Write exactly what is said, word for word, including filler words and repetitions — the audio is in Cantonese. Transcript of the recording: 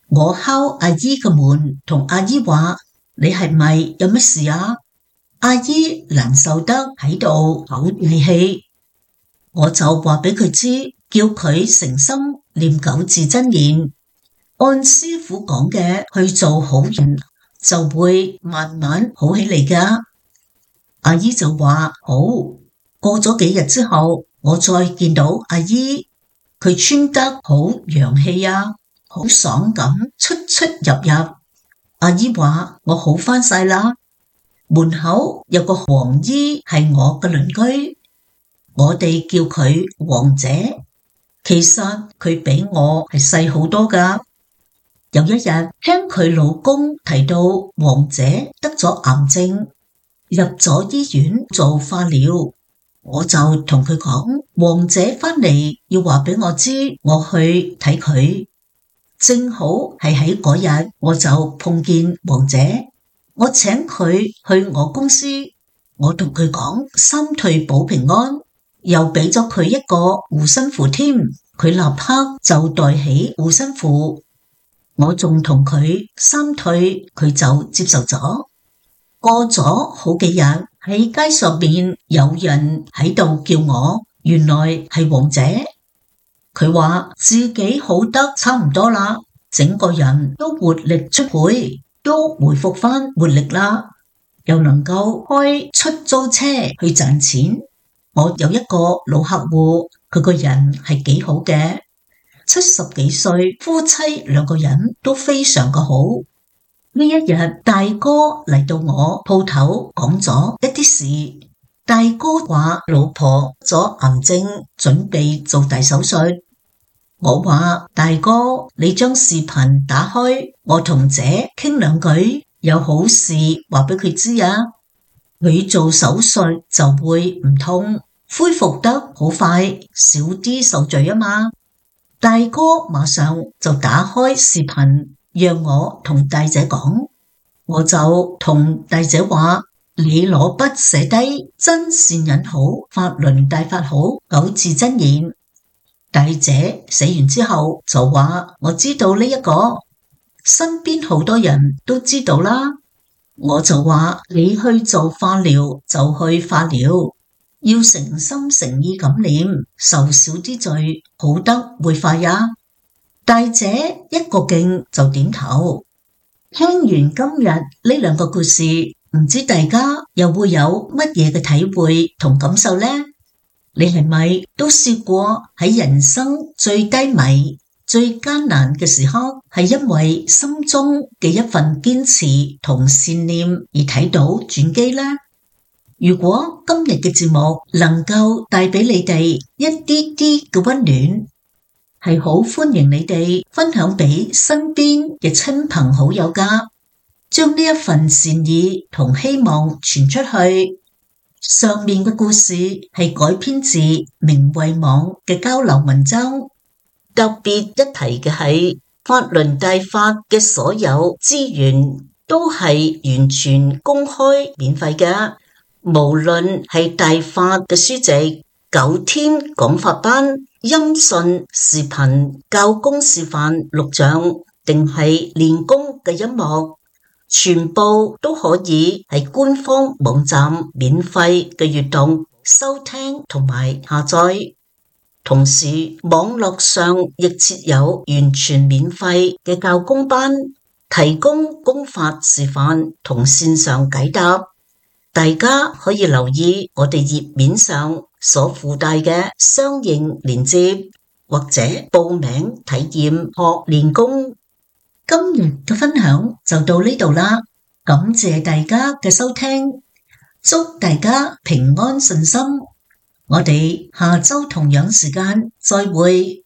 我敲阿姨嘅門，同阿姨話：你係咪有乜事啊？阿姨難受得喺度唞大氣，我就話俾佢知，叫佢誠心念九字真言，按師傅講嘅去做好人，就會慢慢好起嚟㗎。阿姨就話好。過咗幾日之後，我再見到阿姨，佢穿得好洋氣啊，好爽咁出出入入。阿姨話我好返晒啦。門口有個黃姨係我嘅鄰居，我哋叫佢黃姐，其實佢比我係細好多㗎。有一日聽佢老公提到黃姐得咗癌症，入咗醫院做化療，我就同佢講，黃姐返嚟要話俾我知，我去睇佢。正好係喺嗰日，我就碰見黃姐，我請佢去我公司，我同佢講三退保平安，又俾咗佢一個護身符添，佢立刻就帶起護身符。我仲同佢三退，佢就接受咗。過咗好幾日，喺街上面有人喺度叫我，原來係黃姐。佢話自己好得差唔多啦，整個人都活力充沛，都回復翻活力啦，又能夠開出租車去賺錢。我有一個老客戶，佢個人係幾好嘅。七十幾歲，夫妻兩個人都非常嘅好。呢一日，大哥嚟到我鋪頭講咗一啲事。大哥話老婆咗癌症，準備做大手術。我話大哥，你將視頻打開，我同姐傾兩句，有好事話俾佢知啊。佢做手術就會唔痛，恢復得好快，少啲受罪啊嘛。大哥馬上就打開視頻，讓我同大姐講。我就同大姐話，你攞筆寫低真善人好，法輪大法好，九字真言。大姐寫完之後就話，我知道呢一個，身邊好多人都知道啦。我就話，你去做化療就去化療，要誠心誠意咁念，受少啲罪，好得會快呀。大姐一個勁就點頭。聽完今日呢兩個故事，唔知大家又會有乜嘢嘅體會同感受呢？你係咪都試過喺人生最低迷、最艱難嘅時刻，係因為心中嘅一份堅持同善念而睇到轉機呢？如果今日嘅節目能夠帶俾你哋一啲啲嘅溫暖，係好歡迎你哋分享俾身邊嘅親朋好友㗎，將呢一份善意同希望傳出去。上面嘅故事係改編自明慧網嘅交流文章，特別一提嘅係法輪大法嘅所有資源都係完全公開免費嘅，無論係大法嘅書籍、九天講法班、音訊、視頻、教功示範錄像，定係練功嘅音樂，全部都可以喺官方網站免費嘅閱讀、收聽同埋下載。同時，網絡上亦設有完全免費嘅教功班，提供功法示範同線上解答。大家可以留意我哋頁面上所附帶嘅相應連結，或者報名體驗學練功。今日嘅分享就到呢度啦，感謝大家嘅收聽，祝大家平安順心。我哋下周同樣時間再會。